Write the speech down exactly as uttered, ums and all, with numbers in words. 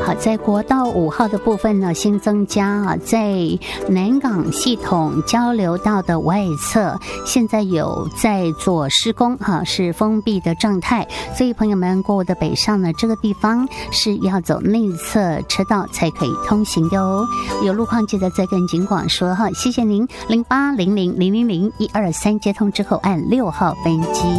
好，在国道五号的部分呢，新增加啊，在南港系统交流道的外侧，现在有在做施工哈、啊，是封闭的状态，所以朋友们过的北上呢，这个地方是要走内侧车道才可以通行的哦。有路况记得再跟警广说哈，谢谢您，零八零零零零零一二三接通之后按六号分机。